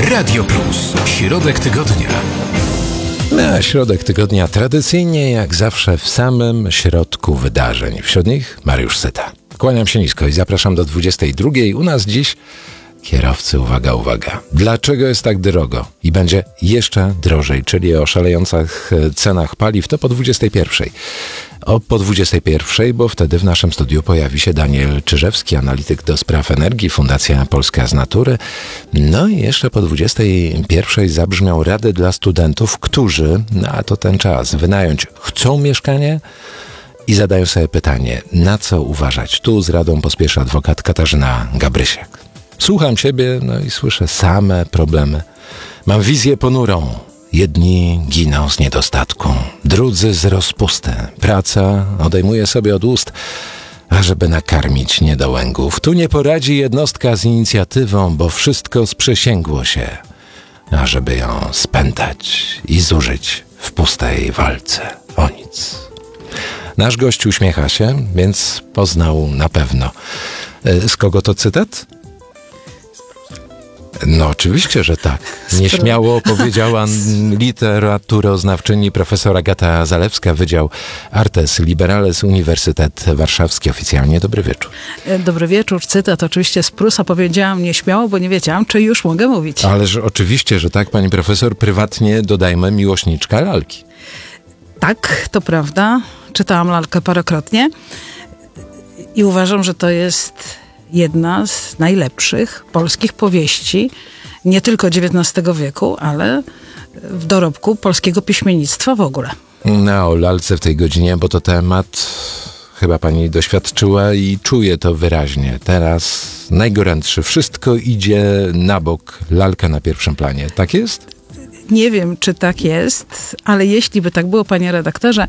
Radio Plus. Środek tygodnia. A środek tygodnia tradycyjnie, jak zawsze, w samym środku wydarzeń. Wśród nich Mariusz Syta. Kłaniam się nisko i zapraszam do 22. U nas dziś kierowcy, uwaga, uwaga. Dlaczego jest tak drogo? I będzie jeszcze drożej, czyli o szalejących cenach paliw, to po 21. Po 21, bo wtedy w naszym studiu pojawi się Daniel Czyżewski, analityk do spraw energii, Fundacja Polska z Natury. No i jeszcze po 21 zabrzmią rady dla studentów, którzy, a to ten czas, wynająć chcą mieszkanie i zadają sobie pytanie, na co uważać. Tu z radą pospieszy adwokat Katarzyna Gabrysiak. Słucham siebie, no i słyszę same problemy. Mam wizję ponurą. Jedni giną z niedostatku, drudzy z rozpusty. Praca odejmuje sobie od ust, ażeby nakarmić niedołęgów. Tu nie poradzi jednostka z inicjatywą, bo wszystko sprzysięgło się, ażeby ją spętać i zużyć w pustej walce o nic. Nasz gość uśmiecha się, więc poznał na pewno. Z kogo to cytat? No oczywiście, że tak. Nieśmiało powiedziała literaturoznawczyni profesor Agata Zalewska, Wydział Artes Liberales, Uniwersytet Warszawski. Oficjalnie dobry wieczór. Dobry wieczór. Cytat oczywiście z Prusa. Powiedziałam nieśmiało, bo nie wiedziałam, czy już mogę mówić. Ależ oczywiście, że tak, pani profesor. Prywatnie, dodajmy, miłośniczka lalki. Tak, to prawda. Czytałam lalkę parokrotnie i uważam, że to jest jedna z najlepszych polskich powieści, nie tylko XIX wieku, ale w dorobku polskiego piśmiennictwa w ogóle. No, o lalce w tej godzinie, bo to temat chyba pani doświadczyła i czuje to wyraźnie. Teraz najgorętszy. Wszystko idzie na bok, lalka na pierwszym planie. Tak jest? Nie wiem, czy tak jest, ale jeśli by tak było, panie redaktorze,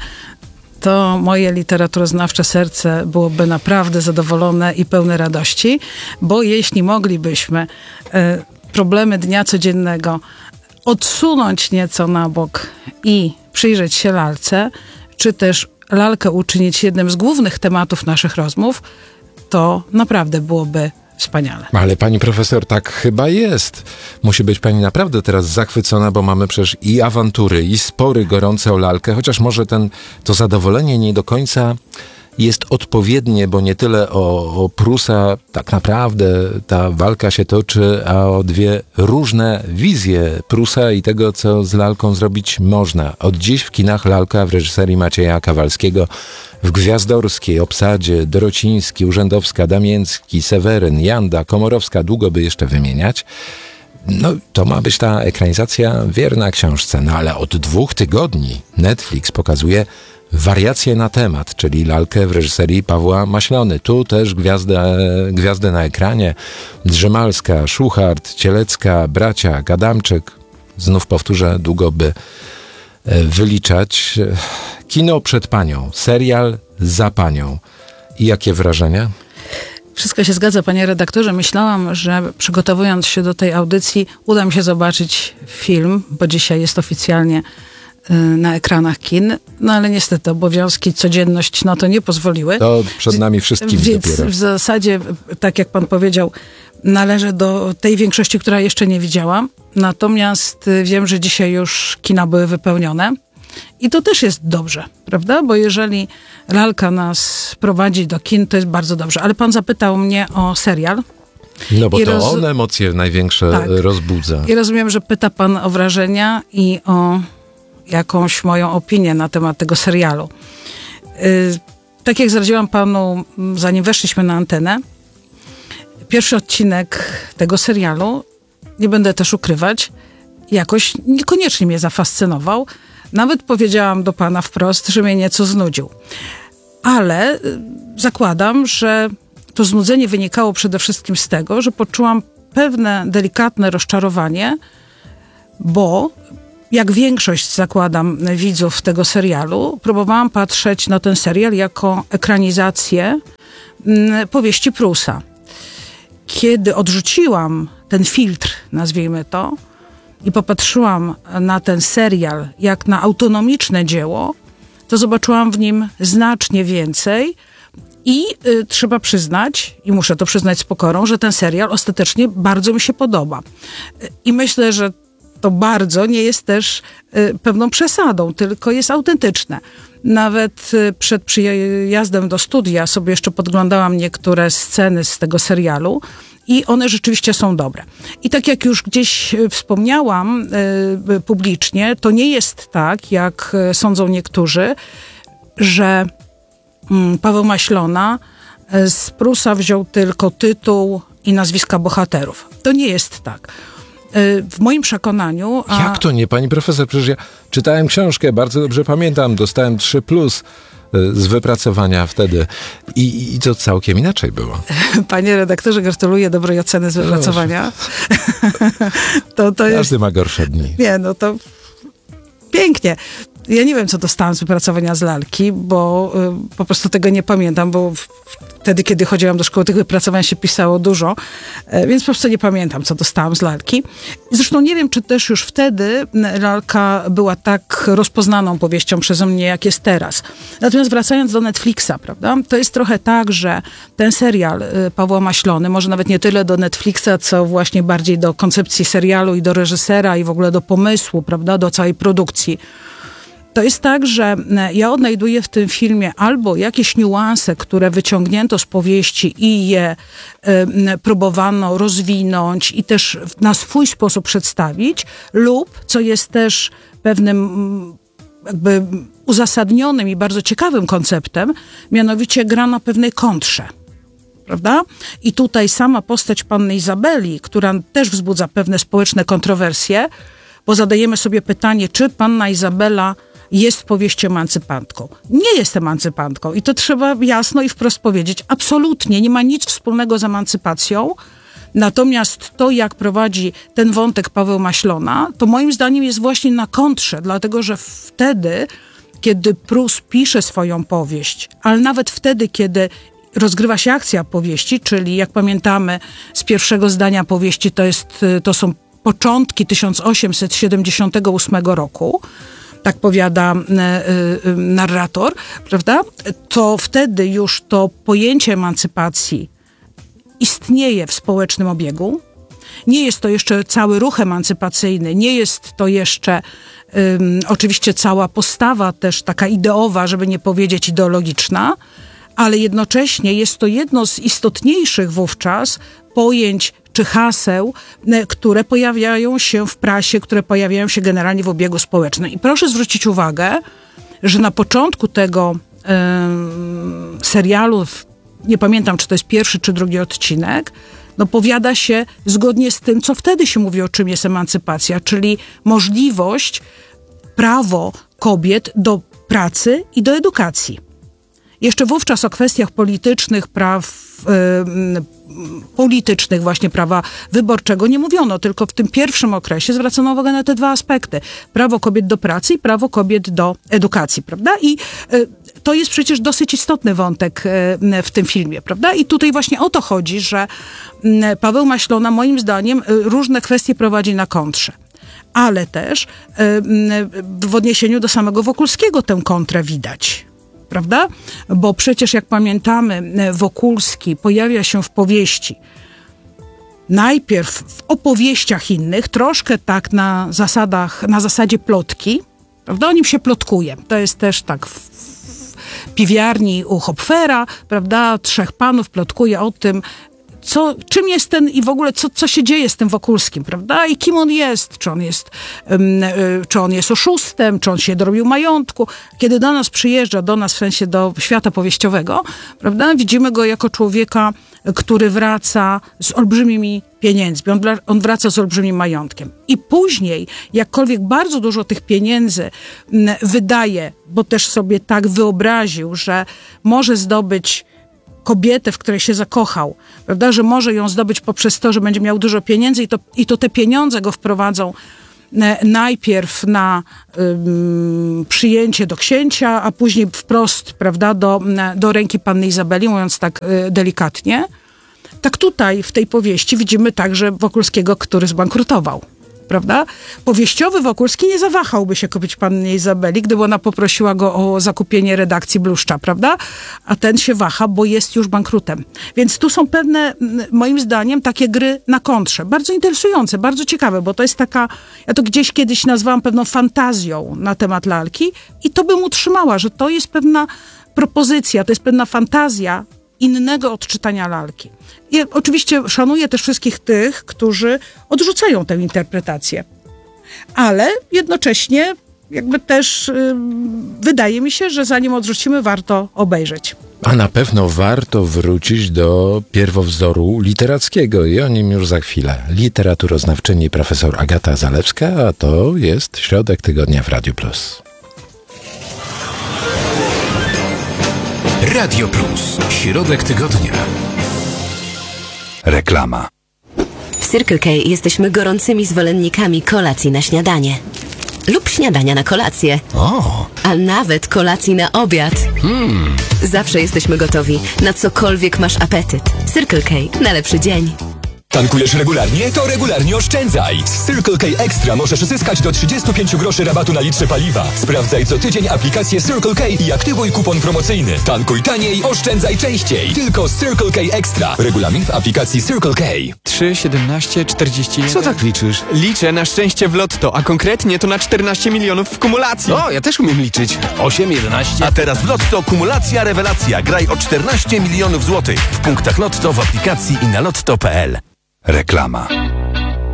to moje literaturoznawcze serce byłoby naprawdę zadowolone i pełne radości, bo jeśli moglibyśmy problemy dnia codziennego odsunąć nieco na bok i przyjrzeć się lalce, czy też lalkę uczynić jednym z głównych tematów naszych rozmów, to naprawdę byłoby wspaniale. Ale pani profesor, tak chyba jest. Musi być pani naprawdę teraz zachwycona, bo mamy przecież i awantury, i spory gorące o lalkę, chociaż może to zadowolenie nie do końca jest odpowiednie, bo nie tyle o Prusa tak naprawdę ta walka się toczy, a o dwie różne wizje Prusa i tego, co z lalką zrobić można. Od dziś w kinach lalka w reżyserii Macieja Kawalskiego, w gwiazdorskiej obsadzie Dorociński, Urzędowska, Damięcki, Seweryn, Janda, Komorowska, długo by jeszcze wymieniać. No, to ma być ta ekranizacja wierna książce, no ale od 2 tygodni Netflix pokazuje wariacje na temat, czyli lalkę w reżyserii Pawła Maślony. Tu też gwiazdy na ekranie. Drzemalska, Szuchart, Cielecka, Bracia, Adamczyk. Znów powtórzę, długo by wyliczać. Kino przed panią, serial za panią. I jakie wrażenia? Wszystko się zgadza, panie redaktorze. Myślałam, że przygotowując się do tej audycji uda mi się zobaczyć film, bo dzisiaj jest oficjalnie na ekranach kin, no ale niestety obowiązki, codzienność na to nie pozwoliły. To przed nami wszystkim więc dopiero. W zasadzie, tak jak pan powiedział, należę do tej większości, która jeszcze nie widziała. Natomiast wiem, że dzisiaj już kina były wypełnione. I to też jest dobrze, prawda? Bo jeżeli lalka nas prowadzi do kin, to jest bardzo dobrze. Ale pan zapytał mnie o serial. No bo to on emocje największe rozbudza. I rozumiem, że pyta pan o wrażenia i o jakąś moją opinię na temat tego serialu. Tak jak zdradziłam panu, zanim weszliśmy na antenę, pierwszy odcinek tego serialu, nie będę też ukrywać, jakoś niekoniecznie mnie zafascynował. Nawet powiedziałam do pana wprost, że mnie nieco znudził. Ale zakładam, że to znudzenie wynikało przede wszystkim z tego, że poczułam pewne delikatne rozczarowanie, bo jak większość, zakładam, widzów tego serialu, próbowałam patrzeć na ten serial jako ekranizację powieści Prusa. Kiedy odrzuciłam ten filtr, nazwijmy to, i popatrzyłam na ten serial jak na autonomiczne dzieło, to zobaczyłam w nim znacznie więcej I trzeba przyznać, i muszę to przyznać z pokorą, że ten serial ostatecznie bardzo mi się podoba. I myślę, że to bardzo nie jest też pewną przesadą, tylko jest autentyczne. Nawet przed przyjazdem do studia sobie jeszcze podglądałam niektóre sceny z tego serialu i one rzeczywiście są dobre. I tak jak już gdzieś wspomniałam publicznie, to nie jest tak, jak sądzą niektórzy, że Paweł Maślona z Prusa wziął tylko tytuł i nazwiska bohaterów. To nie jest tak. W moim przekonaniu... Jak to nie, pani profesor? Przecież ja czytałem książkę, bardzo dobrze pamiętam, dostałem 3+ z wypracowania wtedy i to całkiem inaczej było. Panie redaktorze, gratuluję dobrej oceny z wypracowania. Każdy ma gorsze dni. Nie, no to pięknie. Ja nie wiem, co dostałam z wypracowania z lalki, bo po prostu tego nie pamiętam, bo wtedy, kiedy chodziłam do szkoły, tych wypracowań się pisało dużo, więc po prostu nie pamiętam, co dostałam z lalki. Zresztą nie wiem, czy też już wtedy lalka była tak rozpoznaną powieścią przeze mnie, jak jest teraz. Natomiast wracając do Netflixa, prawda, to jest trochę tak, że ten serial Pawła Maślony, może nawet nie tyle do Netflixa, co właśnie bardziej do koncepcji serialu i do reżysera i w ogóle do pomysłu, prawda, do całej produkcji. To jest tak, że ja odnajduję w tym filmie albo jakieś niuanse, które wyciągnięto z powieści i je próbowano rozwinąć i też na swój sposób przedstawić, lub, co jest też pewnym jakby uzasadnionym i bardzo ciekawym konceptem, mianowicie gra na pewnej kontrze. Prawda? I tutaj sama postać panny Izabeli, która też wzbudza pewne społeczne kontrowersje, bo zadajemy sobie pytanie, czy panna Izabela jest w powieści emancypantką. Nie jest emancypantką i to trzeba jasno i wprost powiedzieć. Absolutnie nie ma nic wspólnego z emancypacją. Natomiast to, jak prowadzi ten wątek Paweł Maślona, to moim zdaniem jest właśnie na kontrze, dlatego że wtedy, kiedy Prus pisze swoją powieść, ale nawet wtedy, kiedy rozgrywa się akcja powieści, czyli jak pamiętamy z pierwszego zdania powieści, to są początki 1878 roku, tak powiada narrator, prawda? To wtedy już to pojęcie emancypacji istnieje w społecznym obiegu. Nie jest to jeszcze cały ruch emancypacyjny, nie jest to jeszcze oczywiście cała postawa też taka ideowa, żeby nie powiedzieć ideologiczna, ale jednocześnie jest to jedno z istotniejszych wówczas pojęć czy haseł, które pojawiają się w prasie, które pojawiają się generalnie w obiegu społecznym. I proszę zwrócić uwagę, że na początku tego serialu, nie pamiętam, czy to jest pierwszy, czy drugi odcinek, no powiada się zgodnie z tym, co wtedy się mówi, o czym jest emancypacja, czyli możliwość, prawo kobiet do pracy i do edukacji. Jeszcze wówczas o kwestiach politycznych, politycznych właśnie prawa wyborczego nie mówiono, tylko w tym pierwszym okresie zwracano uwagę na te dwa aspekty. Prawo kobiet do pracy i prawo kobiet do edukacji, prawda? I to jest przecież dosyć istotny wątek w tym filmie, prawda? I tutaj właśnie o to chodzi, że Paweł Maślona moim zdaniem różne kwestie prowadzi na kontrze. Ale też w odniesieniu do samego Wokulskiego tę kontrę widać. Prawda? Bo przecież jak pamiętamy, Wokulski pojawia się w powieści najpierw w opowieściach innych, troszkę tak na zasadzie plotki, prawda? O nim się plotkuje. To jest też tak w piwiarni u Hopfera, prawda? 3 panów plotkuje o tym, czym jest ten i w ogóle co się dzieje z tym Wokulskim, prawda? I kim on jest? Czy on jest oszustem? Czy on się dorobił majątku? Kiedy do nas przyjeżdża, w sensie do świata powieściowego, prawda? Widzimy go jako człowieka, który wraca z olbrzymimi pieniędzmi. On wraca z olbrzymim majątkiem. I później, jakkolwiek bardzo dużo tych pieniędzy wydaje, bo też sobie tak wyobraził, że może zdobyć kobietę, w której się zakochał, prawda, że może ją zdobyć poprzez to, że będzie miał dużo pieniędzy i to te pieniądze go wprowadzą najpierw na przyjęcie do księcia, a później wprost, prawda, do ręki panny Izabeli, mówiąc tak delikatnie. Tak tutaj w tej powieści widzimy także Wokulskiego, który zbankrutował. prawda? Powieściowy Wokulski nie zawahałby się kupić pannie Izabeli, gdyby ona poprosiła go o zakupienie redakcji Bluszcza, prawda? A ten się waha, bo jest już bankrutem. Więc tu są pewne, moim zdaniem, takie gry na kontrze. Bardzo interesujące, bardzo ciekawe, bo to jest taka, ja to gdzieś kiedyś nazwałam pewną fantazją na temat lalki i to bym utrzymała, że to jest pewna propozycja, to jest pewna fantazja innego odczytania lalki. I oczywiście szanuję też wszystkich tych, którzy odrzucają tę interpretację. Ale jednocześnie jakby też wydaje mi się, że zanim odrzucimy, warto obejrzeć. A na pewno warto wrócić do pierwowzoru literackiego i o nim już za chwilę. Literaturoznawczyni profesor Agata Zalewska, a to jest Środek Tygodnia w Radiu Plus. Radio Plus. Środek tygodnia. Reklama. W Circle K jesteśmy gorącymi zwolennikami kolacji na śniadanie. Lub śniadania na kolację. O! A nawet kolacji na obiad. Zawsze jesteśmy gotowi, na cokolwiek masz apetyt. Circle K. Na lepszy dzień. Tankujesz regularnie? To regularnie oszczędzaj! Z Circle K Extra możesz zyskać do 35 groszy rabatu na litrze paliwa. Sprawdzaj co tydzień aplikację Circle K i aktywuj kupon promocyjny. Tankuj taniej, oszczędzaj częściej. Tylko z Circle K Extra. Regulamin w aplikacji Circle K. 3, 17, 41. Co tak liczysz? Liczę na szczęście w lotto, a konkretnie to na 14 milionów w kumulacji. O, ja też umiem liczyć. 8, 11. A teraz w Lotto kumulacja rewelacja. Graj o 14 milionów złotych. W punktach Lotto, w aplikacji i na lotto.pl. Reklama.